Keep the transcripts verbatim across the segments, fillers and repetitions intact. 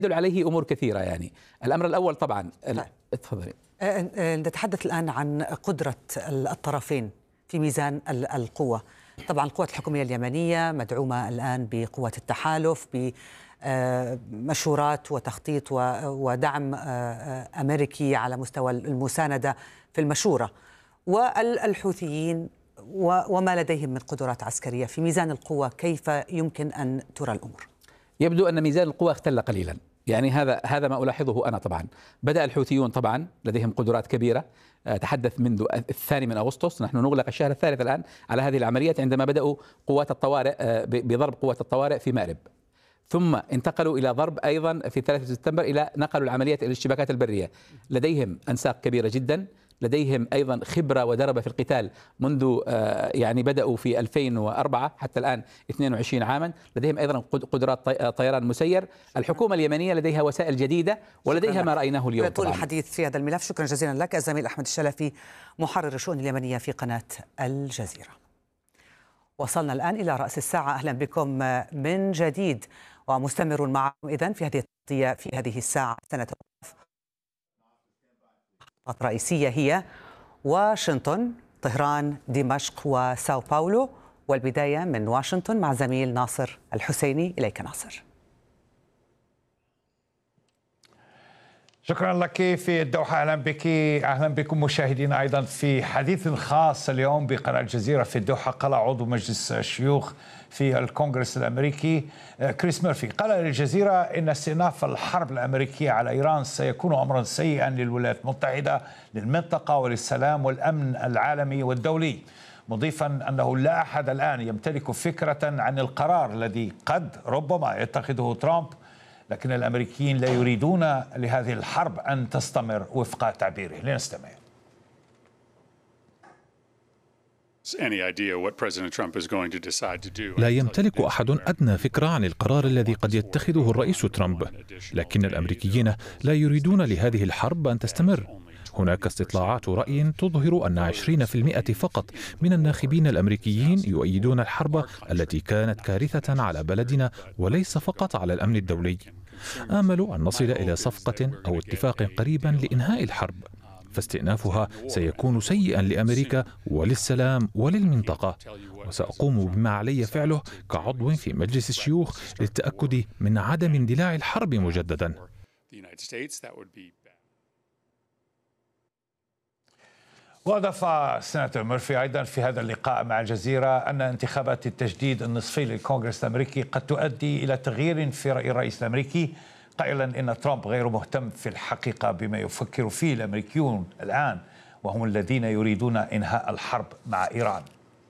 يدل عليه أمور كثيرة. يعني الأمر الأول طبعا اتفضلي. نتحدث الآن عن قدرة الطرفين في ميزان القوة. طبعا القوات الحكومية اليمنية مدعومة الآن بقوات التحالف بمشورات وتخطيط ودعم أمريكي على مستوى المساندة في المشورة، والحوثيين وما لديهم من قدرات عسكرية. في ميزان القوة كيف يمكن أن ترى الأمور؟ يبدو أن ميزان القوة اختل قليلا. يعني هذا هذا ما ألاحظه أنا. طبعا بدأ الحوثيون طبعا لديهم قدرات كبيرة، تحدث منذ الثاني من أغسطس، نحن نغلق الشهر الثالث الآن على هذه العمليات عندما بدأوا قوات الطوارئ بضرب قوات الطوارئ في مأرب، ثم انتقلوا إلى ضرب أيضا في ثلاثة سبتمبر، إلى نقلوا العمليات إلى الاشتباكات البرية. لديهم أنساق كبيرة جدا، لديهم أيضا خبرة ودربة في القتال منذ يعني بدأوا في ألفين وأربعة حتى الآن اثنين وعشرين عاما. لديهم أيضا قدرات طيران مسير. الحكومة اليمنية لديها وسائل جديدة ولديها ما رأيناه اليوم. طول الحديث في هذا الملف. شكرا جزيلا لك الزميل أحمد الشلفي، محرر الشؤون اليمنية في قناة الجزيرة. وصلنا الآن إلى رأس الساعة. أهلا بكم من جديد ومستمر معكم إذن في هذه التغطية في هذه الساعة. سنتوقف رئيسية هي واشنطن، طهران، دمشق وساو باولو. والبداية من واشنطن مع زميل ناصر الحسيني. إليك ناصر. شكرا لك في الدوحة. أهلا بك، أهلا بكم مشاهدينا أيضا في حديث خاص اليوم بقناة الجزيرة في الدوحة. قال عضو مجلس الشيوخ في الكونغرس الأمريكي كريس ميرفي، قال للجزيرة إن استئناف الحرب الأمريكية على إيران سيكون أمرا سيئا للولايات المتحدة، للمنطقة وللسلام والأمن العالمي والدولي، مضيفا أنه لا أحد الآن يمتلك فكرة عن القرار الذي قد ربما يتخذه ترامب، لكن الأمريكيين لا يريدون لهذه الحرب أن تستمر وفق تعبيره. لنستمع. لا يمتلك أحد أدنى فكرة عن القرار الذي قد يتخذه الرئيس ترامب، لكن الأمريكيين لا يريدون لهذه الحرب أن تستمر. هناك استطلاعات رأي تظهر أن عشرين بالمئة فقط من الناخبين الأمريكيين يؤيدون الحرب التي كانت كارثة على بلدنا وليس فقط على الأمن الدولي. آمل أن نصل إلى صفقة أو اتفاق قريبا لإنهاء الحرب، فاستئنافها سيكون سيئا لأمريكا وللسلام وللمنطقة، وسأقوم بما علي فعله كعضو في مجلس الشيوخ للتأكد من عدم اندلاع الحرب مجددا. وأضاف السناتور ميرفي أيضا في هذا اللقاء مع الجزيرة أن انتخابات التجديد النصفي للكونغرس الأمريكي قد تؤدي إلى تغيير في رأي الرئيس الأمريكي، قائلا إن ترامب غير مهتم في الحقيقة بما يفكر فيه الأمريكيون الآن، وهم الذين يريدون إنهاء الحرب مع إيران.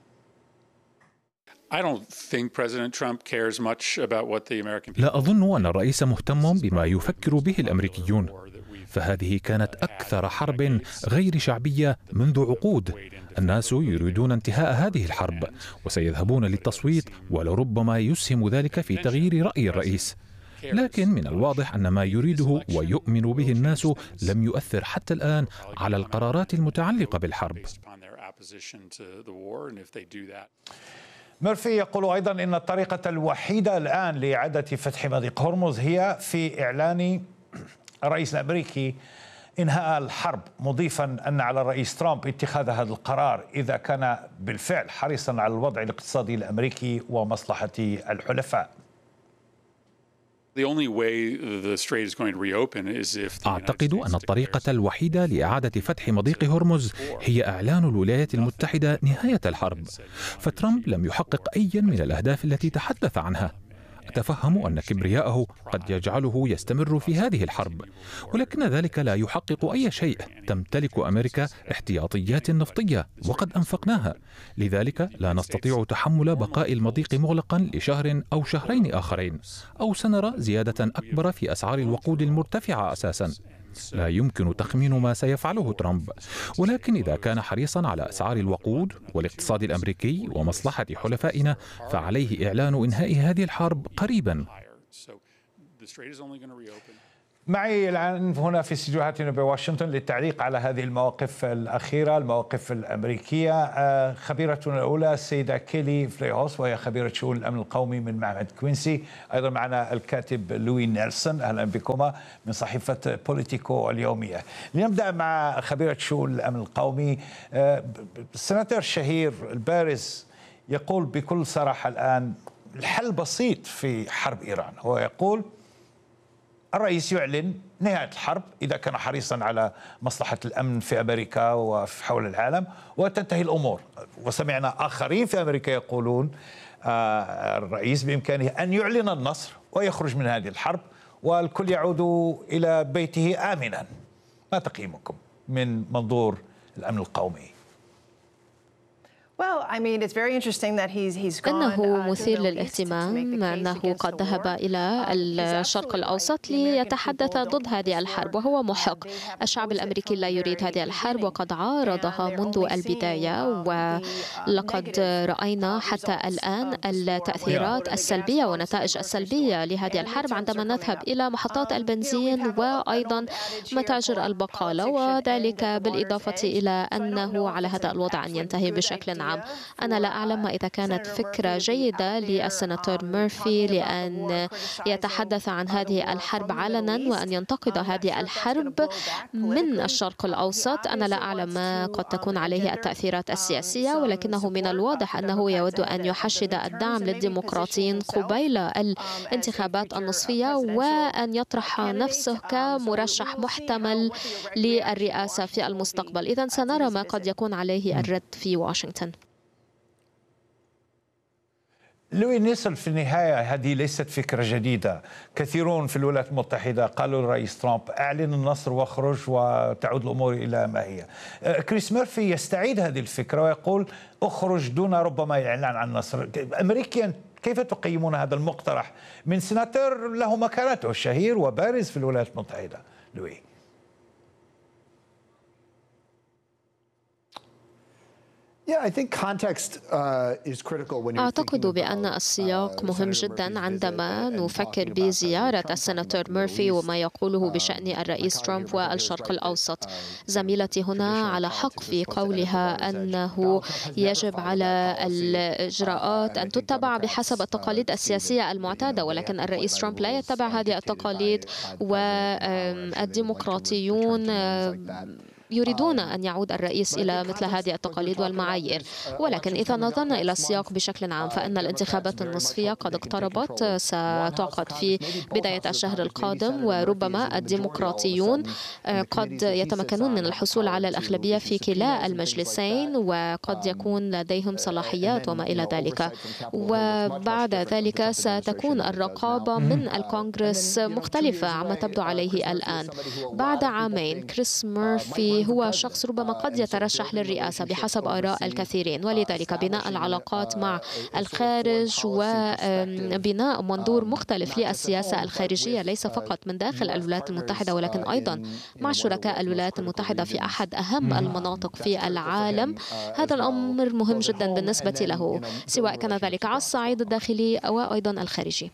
لا أظن أن الرئيس مهتم بما يفكر به الأمريكيون، فهذه كانت أكثر حرب غير شعبية منذ عقود. الناس يريدون انتهاء هذه الحرب وسيذهبون للتصويت، ولربما يسهم ذلك في تغيير رأي الرئيس، لكن من الواضح أن ما يريده ويؤمن به الناس لم يؤثر حتى الآن على القرارات المتعلقة بالحرب. ميرفي يقول أيضا إن الطريقة الوحيدة الآن لإعادة فتح مضيق هرمز هي في إعلان الرئيس الأمريكي إنهاء الحرب، مضيفا أن على الرئيس ترامب اتخاذ هذا القرار إذا كان بالفعل حريصا على الوضع الاقتصادي الأمريكي ومصلحة الحلفاء. أعتقد أن الطريقة الوحيدة لإعادة فتح مضيق هرمز هي إعلان الولايات المتحدة نهاية الحرب، فترامب لم يحقق أي من الأهداف التي تحدث عنها. أتفهم أن كبرياءه قد يجعله يستمر في هذه الحرب، ولكن ذلك لا يحقق أي شيء. تمتلك أمريكا احتياطيات نفطية وقد أنفقناها، لذلك لا نستطيع تحمل بقاء المضيق مغلقا لشهر أو شهرين آخرين، أو سنرى زيادة أكبر في أسعار الوقود المرتفعة أساسا. لا يمكن تخمين ما سيفعله ترامب، ولكن إذا كان حريصا على أسعار الوقود والاقتصاد الأمريكي ومصلحة حلفائنا فعليه إعلان إنهاء هذه الحرب قريبا. معي الآن هنا في استديوهاتنا بواشنطن للتعليق على هذه المواقف الأخيرة، المواقف الأمريكية، خبيرتنا الأولى السيدة كيلي فليهوس، وهي خبيرة شؤون الأمن القومي من معهد كوينسي. أيضا معنا الكاتب لوي نيلسون، أهلا بكما، من صحيفة بوليتيكو اليومية. لنبدأ مع خبيرة شؤون الأمن القومي. السناتور الشهير البارز يقول بكل صراحة الآن الحل بسيط في حرب إيران، هو يقول الرئيس يعلن نهاية الحرب إذا كان حريصا على مصلحة الأمن في أمريكا وفي حول العالم، وتنتهي الأمور. وسمعنا آخرين في أمريكا يقولون آه الرئيس بإمكانه أن يعلن النصر ويخرج من هذه الحرب والكل يعود إلى بيته آمنا. ما تقييمكم من منظور الأمن القومي؟ إنه مثير للاهتمام أنه قد ذهب إلى الشرق الأوسط ليتحدث ضد هذه الحرب، وهو محق. الشعب الأمريكي لا يريد هذه الحرب وقد عارضها منذ البداية، ولقد رأينا حتى الآن التأثيرات السلبية والنتائج السلبية لهذه الحرب عندما نذهب إلى محطات البنزين وأيضا متاجر البقالة، وذلك بالإضافة إلى أنه على هذا الوضع أن ينتهي بشكل عام. أنا لا أعلم إذا كانت فكرة جيدة للسناتور ميرفي لأن يتحدث عن هذه الحرب علنا وأن ينتقد هذه الحرب من الشرق الأوسط. أنا لا أعلم ما قد تكون عليه التأثيرات السياسية، ولكنه من الواضح أنه يود أن يحشد الدعم للديمقراطيين قبيل الانتخابات النصفية وأن يطرح نفسه كمرشح محتمل للرئاسة في المستقبل. إذن سنرى ما قد يكون عليه الرد في واشنطن. لوي نيلسون، في النهاية هذه ليست فكرة جديدة. كثيرون في الولايات المتحدة قالوا للرئيس ترامب أعلن النصر واخرج وتعود الأمور إلى ما هي. كريس ميرفي يستعيد هذه الفكرة ويقول اخرج دون ربما الإعلان عن النصر. أمريكيا كيف تقيمون هذا المقترح من سناتور له مكانته الشهير وبارز في الولايات المتحدة؟ لوي. أعتقد بأن السياق مهم جدا عندما نفكر بزيارة السناتور ميرفي وما يقوله بشأن الرئيس ترامب والشرق الأوسط. زميلتي هنا على حق في قولها أنه يجب على الإجراءات أن تتبع بحسب التقاليد السياسية المعتادة، ولكن الرئيس ترامب لا يتبع هذه التقاليد، والديمقراطيون يريدون أن يعود الرئيس إلى مثل هذه التقاليد والمعايير. ولكن إذا نظرنا إلى السياق بشكل عام فإن الانتخابات النصفية قد اقتربت، ستعقد في بداية الشهر القادم، وربما الديمقراطيون قد يتمكنون من الحصول على الأغلبية في كلا المجلسين، وقد يكون لديهم صلاحيات وما إلى ذلك. وبعد ذلك ستكون الرقابة من الكونغرس مختلفة عما تبدو عليه الآن. بعد عامين كريس ميرفي هو شخص ربما قد يترشح للرئاسة بحسب آراء الكثيرين، ولذلك بناء العلاقات مع الخارج وبناء منظور مختلف للسياسة الخارجية ليس فقط من داخل الولايات المتحدة ولكن أيضا مع شركاء الولايات المتحدة في أحد أهم المناطق في العالم. هذا الأمر مهم جدا بالنسبة له، سواء كان ذلك على الصعيد الداخلي أو أيضا الخارجي.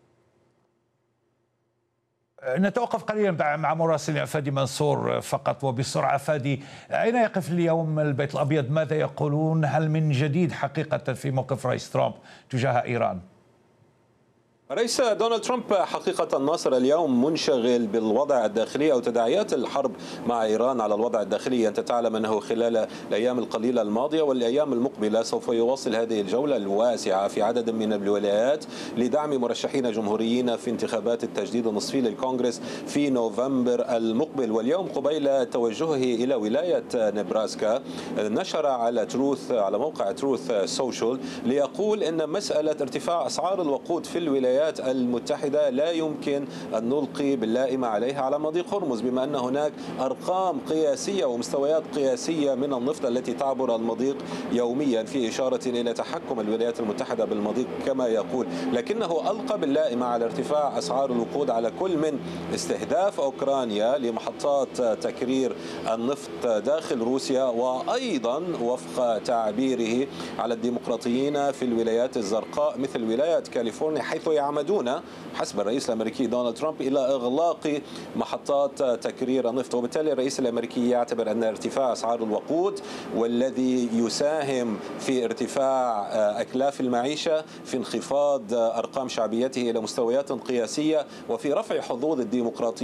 نتوقف قليلا مع مراسلنا فادي منصور فقط وبسرعة. فادي، أين يقف اليوم البيت الأبيض؟ ماذا يقولون؟ هل من جديد حقيقة في موقف رئيس ترامب تجاه إيران؟ رئيس دونالد ترامب حقيقة الناصر اليوم منشغل بالوضع الداخلي أو تداعيات الحرب مع إيران على الوضع الداخلي. أنت تعلم أنه خلال الأيام القليلة الماضية والأيام المقبلة سوف يواصل هذه الجولة الواسعة في عدد من الولايات لدعم مرشحين جمهوريين في انتخابات التجديد النصفي للكونغرس في نوفمبر المقبل. واليوم قبيل توجهه إلى ولاية نبراسكا نشر على تروث على موقع تروث سوشيال ليقول أن مسألة ارتفاع أسعار الوقود في الولايات المتحدة لا يمكن أن نلقي باللائمة عليها على مضيق هرمز، بما أن هناك أرقام قياسية ومستويات قياسية من النفط التي تعبر المضيق يوميا، في إشارة إلى تحكم الولايات المتحدة بالمضيق كما يقول. لكنه ألقى باللائمة على ارتفاع أسعار الوقود على كل من استهداف أوكرانيا لمحطات تكرير النفط داخل روسيا، وأيضا وفق تعبيره على الديمقراطيين في الولايات الزرقاء مثل ولاية كاليفورنيا، حيث يعمدون حسب الرئيس الأمريكي دونالد ترامب إلى إغلاق محطات تكرير النفط. وبالتالي الرئيس الأمريكي يعتبر أن ارتفاع أسعار الوقود والذي يساهم في ارتفاع أكلاف المعيشة، في انخفاض أرقام شعبيته إلى مستويات قياسية، وفي رفع حظوظ الديمقراطية